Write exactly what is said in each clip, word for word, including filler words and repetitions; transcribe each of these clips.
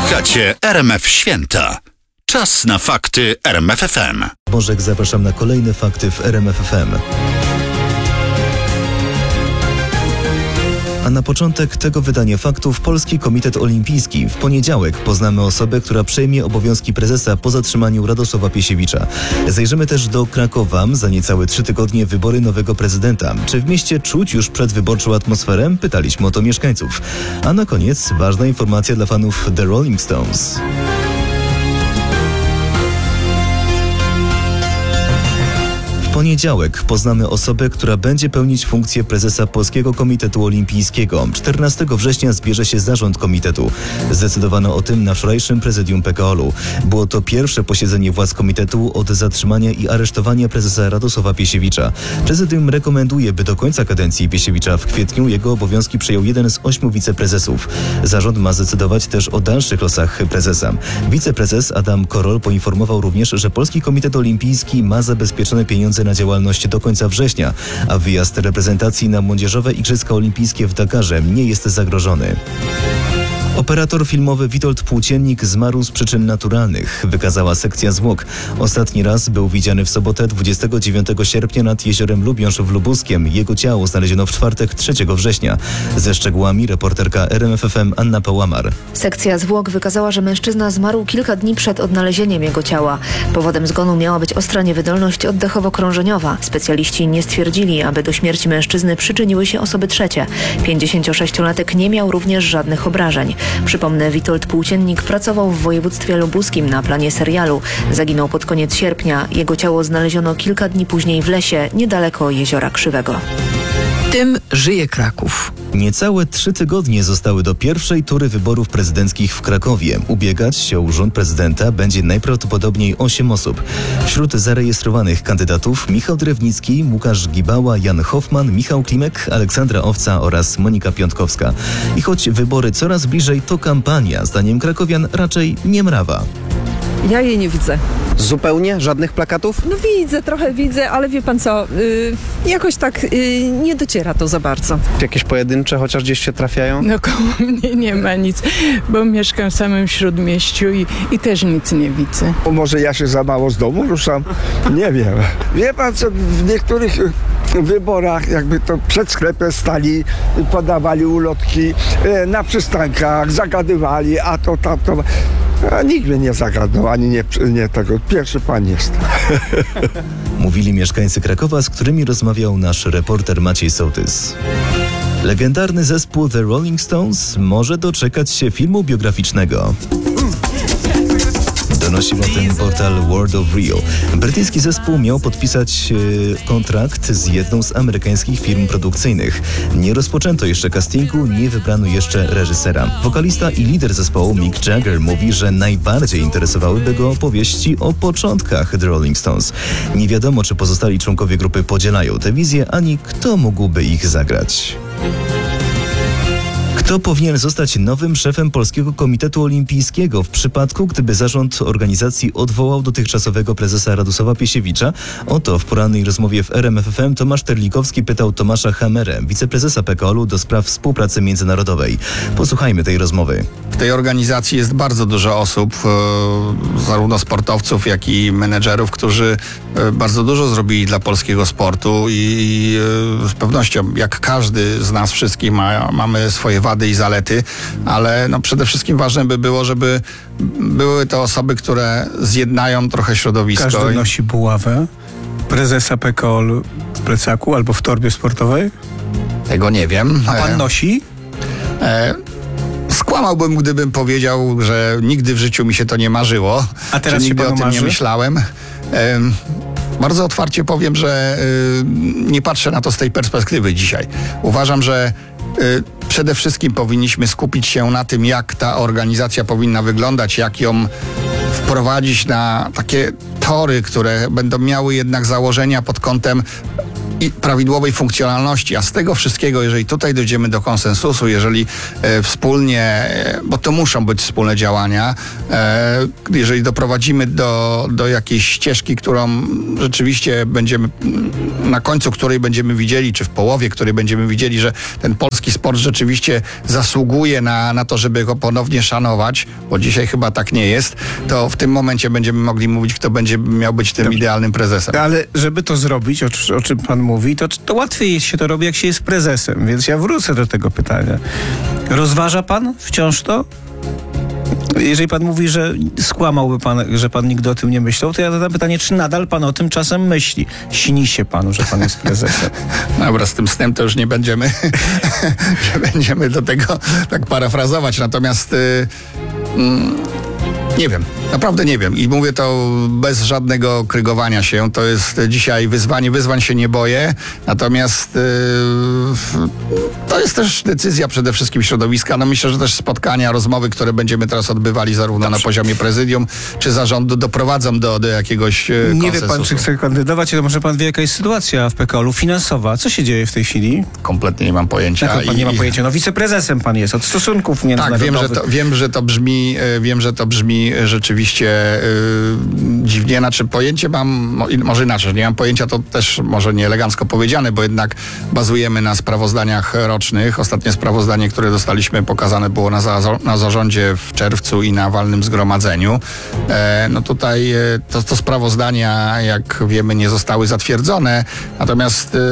Słuchacie R M F Święta. Czas na fakty R M F F M. Bożek, zapraszam na kolejne fakty w R M F F M. A na początek tego wydania faktów Polski Komitet Olimpijski. W poniedziałek poznamy osobę, która przejmie obowiązki prezesa po zatrzymaniu Radosława Piesiewicza. Zajrzymy też do Krakowa. Za niecałe trzy tygodnie wybory nowego prezydenta. Czy w mieście czuć już przedwyborczą atmosferę? Pytaliśmy o to mieszkańców. A na koniec ważna informacja dla fanów The Rolling Stones. W poniedziałek poznamy osobę, która będzie pełnić funkcję prezesa Polskiego Komitetu Olimpijskiego. czternastego września zbierze się zarząd komitetu. Zdecydowano o tym na wczorajszym prezydium P K O L-u. Było to pierwsze posiedzenie władz komitetu od zatrzymania i aresztowania prezesa Radosława Piesiewicza. Prezydium rekomenduje, by do końca kadencji Piesiewicza w kwietniu jego obowiązki przejął jeden z ośmiu wiceprezesów. Zarząd ma zdecydować też o dalszych losach prezesa. Wiceprezes Adam Korol poinformował również, że Polski Komitet Olimpijski ma zabezpieczone pieniądze na działalność do końca września, a wyjazd reprezentacji na młodzieżowe Igrzyska Olimpijskie w Dakarze nie jest zagrożony. Operator filmowy Witold Płóciennik zmarł z przyczyn naturalnych, wykazała sekcja zwłok. Ostatni raz był widziany w sobotę dwudziestego dziewiątego sierpnia nad jeziorem Lubiąż w Lubuskiem. Jego ciało znaleziono w czwartek trzeciego września. Ze szczegółami reporterka R M F F M Anna Pałamar. Sekcja zwłok wykazała, że mężczyzna zmarł kilka dni przed odnalezieniem jego ciała. Powodem zgonu miała być ostra niewydolność oddechowo-krążeniowa. Specjaliści nie stwierdzili, aby do śmierci mężczyzny przyczyniły się osoby trzecie. pięćdziesięciosześciolatek nie miał również żadnych obrażeń. Przypomnę, Witold Płóciennik pracował w województwie lubuskim na planie serialu. Zaginął pod koniec sierpnia. Jego ciało znaleziono kilka dni później w lesie, niedaleko Jeziora Krzywego. Tym żyje Kraków. Niecałe trzy tygodnie zostały do pierwszej tury wyborów prezydenckich w Krakowie. Ubiegać się o urząd prezydenta będzie najprawdopodobniej osiem osób. Wśród zarejestrowanych kandydatów Michał Drewnicki, Łukasz Gibała, Jan Hoffman, Michał Klimek, Aleksandra Owca oraz Monika Piątkowska. I choć wybory coraz bliżej, to kampania, zdaniem krakowian, raczej nie mrawa. Ja jej nie widzę. Zupełnie? Żadnych plakatów? No widzę, trochę widzę, ale wie pan co, yy, jakoś tak yy, nie dociera to za bardzo. Jakieś pojedyncze chociaż gdzieś się trafiają? No koło mnie nie ma nic, bo mieszkam w samym śródmieściu i, i też nic nie widzę. O, może ja się za mało z domu ruszam? Nie wiem. Wie pan co, w niektórych wyborach jakby to przed sklepem stali, podawali ulotki, na przystankach zagadywali, a to tamto. A nikt mnie nie zagadnął, ani nie, nie tego. Pierwszy pan jest. Mówili mieszkańcy Krakowa, z którymi rozmawiał nasz reporter Maciej Sołtys. Legendarny zespół The Rolling Stones może doczekać się filmu biograficznego. Donosi o tym portal World of Rio. Brytyjski zespół miał podpisać e, kontrakt z jedną z amerykańskich firm produkcyjnych. Nie rozpoczęto jeszcze castingu, nie wybrano jeszcze reżysera. Wokalista i lider zespołu Mick Jagger mówi, że najbardziej interesowałyby go opowieści o początkach The Rolling Stones. Nie wiadomo, czy pozostali członkowie grupy podzielają tę wizję, ani kto mógłby ich zagrać. Kto powinien zostać nowym szefem Polskiego Komitetu Olimpijskiego w przypadku, gdyby zarząd organizacji odwołał dotychczasowego prezesa Radosława Piesiewicza? O to w porannej rozmowie w R M F F M Tomasz Terlikowski pytał Tomasza Hamerę, wiceprezesa P K O L-u do spraw współpracy międzynarodowej. Posłuchajmy tej rozmowy. W tej organizacji jest bardzo dużo osób, e, zarówno sportowców, jak i menedżerów, którzy e, bardzo dużo zrobili dla polskiego sportu i e, z pewnością, jak każdy z nas wszystkich ma, mamy swoje wady i zalety, ale no przede wszystkim ważne by było, żeby były to osoby, które zjednają trochę środowisko. Każdy nosi buławę prezesa P K O L w plecaku albo w torbie sportowej? Tego nie wiem. A pan nosi? E, Skłamałbym, gdybym powiedział, że nigdy w życiu mi się to nie marzyło. A teraz że się nigdy panu o tym marzy? nie myślałem. E, bardzo otwarcie powiem, że y, nie patrzę na to z tej perspektywy dzisiaj. Uważam, że y, przede wszystkim powinniśmy skupić się na tym, jak ta organizacja powinna wyglądać, jak ją wprowadzić na takie tory, które będą miały jednak założenia pod kątem i prawidłowej funkcjonalności, a z tego wszystkiego, jeżeli tutaj dojdziemy do konsensusu, jeżeli e, wspólnie, e, bo to muszą być wspólne działania, e, jeżeli doprowadzimy do, do jakiejś ścieżki, którą rzeczywiście będziemy, na końcu której będziemy widzieli, czy w połowie której będziemy widzieli, że ten polski sport rzeczywiście zasługuje na, na to, żeby go ponownie szanować, bo dzisiaj chyba tak nie jest, to w tym momencie będziemy mogli mówić, kto będzie miał być tym Dobrze. idealnym prezesem. Ale żeby to zrobić, o, o czym pan mówi, to, to łatwiej się to robi, jak się jest prezesem. Więc ja wrócę do tego pytania. Rozważa pan wciąż to? Jeżeli pan mówi, że skłamałby pan, że pan nigdy o tym nie myślał, to ja zadam pytanie, czy nadal pan o tym czasem myśli? Śni się panu, że pan jest prezesem? Dobra, z tym snem to już nie będziemy, nie będziemy do tego tak parafrazować. Natomiast y, mm, nie wiem, naprawdę nie wiem. I mówię to bez żadnego krygowania się. To jest dzisiaj wyzwanie. Wyzwań się nie boję. Natomiast y, to jest też decyzja przede wszystkim środowiska. No myślę, że też spotkania, rozmowy, które będziemy teraz odbywali zarówno Dobrze. na poziomie prezydium, czy zarządu, doprowadzą do, do jakiegoś y, Nie konsensusu. wie pan, czy chce kandydować, ale może pan wie, jaka jest sytuacja w P K O L-u finansowa. Co się dzieje w tej chwili? Kompletnie nie mam pojęcia. Jak pan I, nie ma pojęcia? No wiceprezesem pan jest, od stosunków Tak, międzynarodowych. wiem, że to, wiem, że to brzmi, e, wiem, że to brzmi rzeczywiście e, dziwnie, znaczy pojęcie mam, mo- i- może inaczej, nie mam pojęcia, to też może nie elegancko powiedziane, bo jednak bazujemy na sprawozdaniach rocznych. Ostatnie sprawozdanie, które dostaliśmy, pokazane było na, za- na zarządzie w czerwcu i na walnym zgromadzeniu. E, no tutaj e, to, to sprawozdania, jak wiemy, nie zostały zatwierdzone, natomiast e,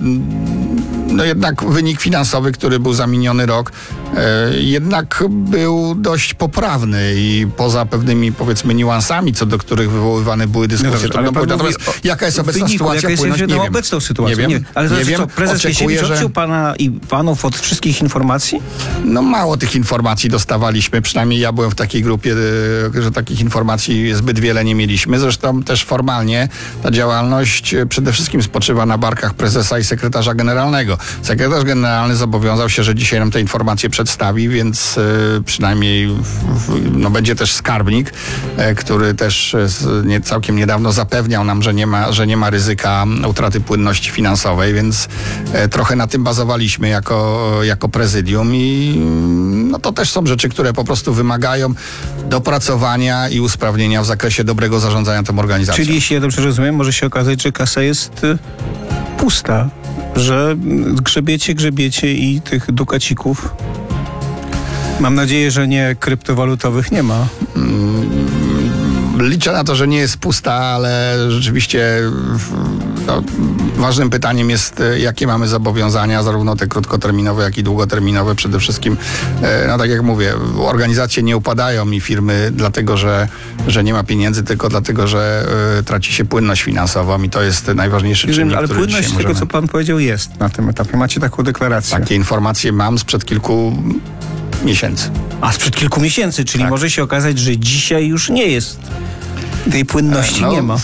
no jednak wynik finansowy, który był za miniony rok, e, jednak był dość poprawny i poza pewnymi, powiedzmy, niuansami, co do których wywoływane były dyskusje. No dobrze, to ale bym pan powiedział, mówi natomiast o jaka jest obecna wyniku, sytuacja? jaka jest Płynność? na Nie wiem. obecną sytuację? Nie wiem. Ale to nie znaczy wiem. co, prezes Oczekuję, Kisiewicz że... odciął pana i panów od wszystkich informacji? No mało tych informacji dostawaliśmy, przynajmniej ja byłem w takiej grupie, e, że takich informacji zbyt wiele nie mieliśmy. Zresztą też formalnie ta działalność e, przede wszystkim spoczywa na barkach prezesa i sekretarza generalnego. Sekretarz generalny zobowiązał się, że dzisiaj nam te informacje przedstawi, więc e, przynajmniej w, w, no będzie też skarbnik, e, który też e, z, nie, całkiem niedawno zapewniał nam, że nie ma, że nie ma ryzyka utraty płynności finansowej, więc e, trochę na tym bazowaliśmy jako, jako prezydium i no to też są rzeczy, które po prostu wymagają dopracowania i usprawnienia w zakresie dobrego zarządzania tą organizacją. Czyli jeśli ja dobrze rozumiem, może się okazać, że kasa jest y, pusta, że grzebiecie, grzebiecie i tych dukacików, mam nadzieję, że nie kryptowalutowych, nie ma. Liczę na to, że nie jest pusta, ale rzeczywiście no, ważnym pytaniem jest, jakie mamy zobowiązania, zarówno te krótkoterminowe, jak i długoterminowe. Przede wszystkim, no tak jak mówię, organizacje nie upadają i firmy dlatego, że, że nie ma pieniędzy, tylko dlatego, że y, traci się płynność finansową i to jest najważniejszy czynnik, Ale który płynność dzisiaj z tego, możemy... co pan powiedział, jest na tym etapie. Macie taką deklarację. Takie informacje mam sprzed kilku miesięcy. A sprzed kilku miesięcy, czyli Tak. może się okazać, że dzisiaj już nie jest. Tej płynności No, nie ma.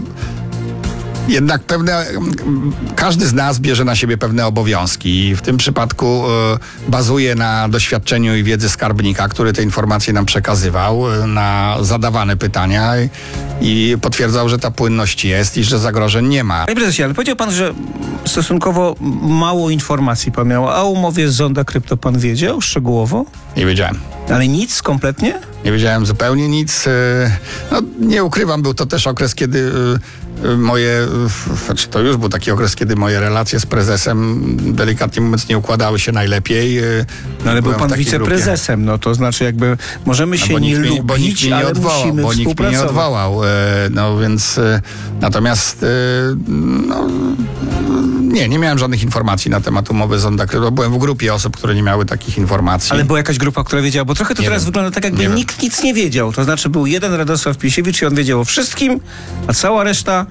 Jednak pewne, każdy z nas bierze na siebie pewne obowiązki i w tym przypadku y, bazuje na doświadczeniu i wiedzy skarbnika, który te informacje nam przekazywał, y, na zadawane pytania i, i potwierdzał, że ta płynność jest i że zagrożeń nie ma. Panie prezesie, ale powiedział pan, że stosunkowo mało informacji pan miał, a o umowie z Zonda Krypto pan wiedział szczegółowo? Nie wiedziałem. Ale nic kompletnie? Nie wiedziałem zupełnie nic. y, No, nie ukrywam, był to też okres, kiedy y, y, moje, y, znaczy to już był taki okres, kiedy moje relacje z prezesem, delikatnie mówiąc, nie układały się najlepiej. y, No ale był byłem w pan takiej wiceprezesem, no to znaczy jakby możemy No się bo nie nikt mnie- lubić, bo nikt mnie nie ale odwołał, musimy bo nikt mnie nie współpracować. odwołał. e, No więc e, natomiast e, no, nie, nie miałem żadnych informacji na temat umowy Zonda Krypto. Byłem w grupie osób, które nie miały takich informacji. Ale była jakaś grupa, która wiedziała, bo trochę to Nie teraz wiem. wygląda tak, jakby Nie wiem. nikt nic nie wiedział. To znaczy był jeden Radosław Pisiewicz i on wiedział o wszystkim, a cała reszta,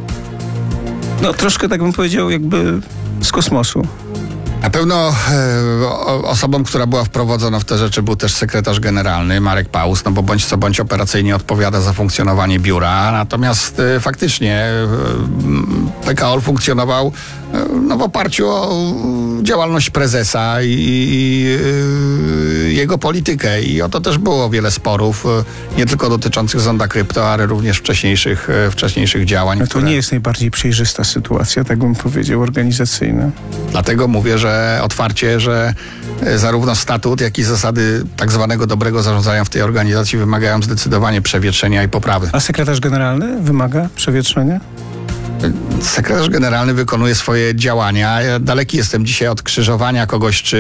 no troszkę tak bym powiedział, jakby z kosmosu. Na pewno e, o, osobą, która była wprowadzona w te rzeczy, był też sekretarz generalny Marek Paus, no bo bądź co bądź operacyjnie odpowiada za funkcjonowanie biura, natomiast e, faktycznie e, P K O L funkcjonował e, no, w oparciu o działalność prezesa i, i e, jego politykę i o to też było wiele sporów, e, nie tylko dotyczących Zonda Krypto, ale również wcześniejszych, e, wcześniejszych działań. No to które... nie jest najbardziej przejrzysta sytuacja, tak bym powiedział, organizacyjna. Dlatego mówię, że otwarcie, że e, zarówno statut, jak i zasady tak zwanego dobrego zarządzania w tej organizacji wymagają zdecydowanie przewietrzenia i poprawy. A sekretarz generalny wymaga przewietrzenia? Sekretarz generalny wykonuje swoje działania. Ja daleki jestem dzisiaj od krzyżowania kogoś, czy